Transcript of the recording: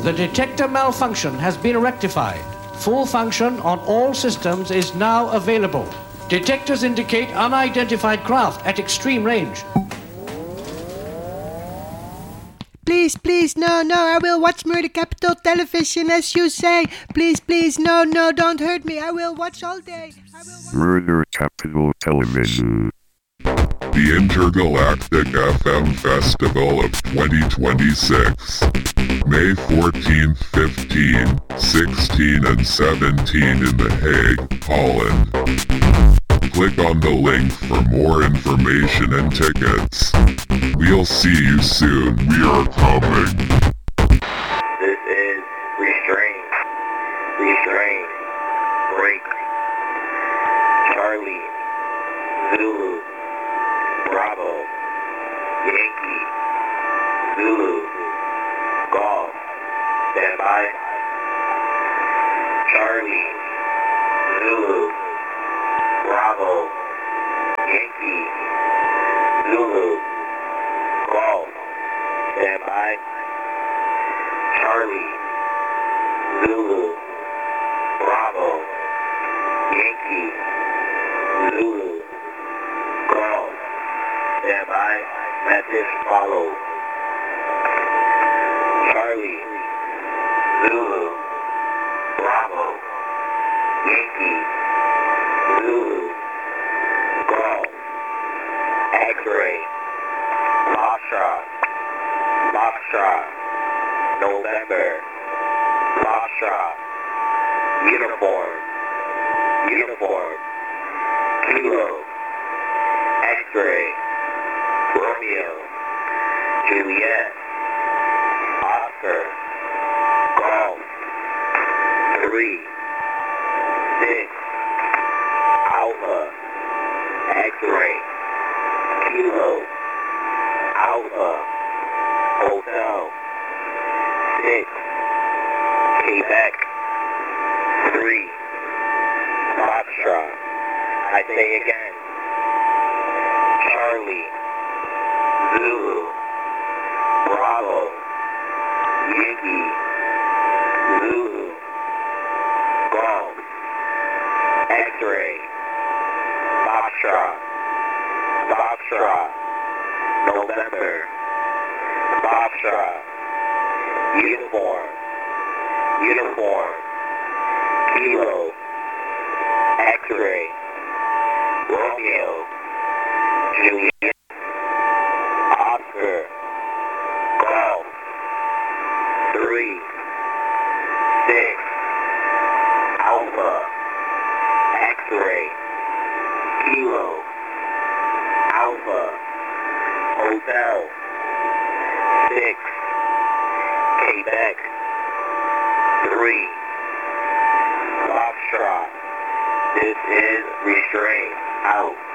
The detector malfunction has been rectified. Full function on all systems is now available. Detectors indicate unidentified craft at extreme range. Please, no, I will watch Murder Capital Television as you say. Please, no, don't hurt me. I will watch all day. Murder Capital Television. The Intergalactic FM Festival of 2026. May 14th, 15, 16, and 17 in The Hague, Holland. Click on the link for more information and tickets. We'll see you soon. We are coming. This is Restraint, Break, Charlie, Zulu, Bravo, Yankee, Zulu, Golf, stand by. Charlie, Zulu, Bravo, Yankee, Zulu, Golf, stand by. Charlie, Zulu, Bravo, Yankee, Zulu, Golf, stand by. Message follows. Charlie, Zulu, Bravo, Yankee, Zulu, Golf, X-ray, Foxtrot, November, Foxtrot, Uniform, Kilo, X-ray, Romeo, Juliet, Oscar, Golf, 3, 6, Alpha, X-ray, Kilo, Alpha, Hotel, 6, Quebec, 3, Foxtrot. I say again, Charlie, Zulu, Bravo, Yankee, Zulu, Golf, X-ray, Foxtrot, November, Foxtrot, Uniform, Kilo, X-ray, Romeo, Juliet, Oscar, Golf, 3, 6, Alpha, X-ray, Kilo, Alpha, Hotel, 6, Quebec, 3, Foxtrot. This is Restraint out.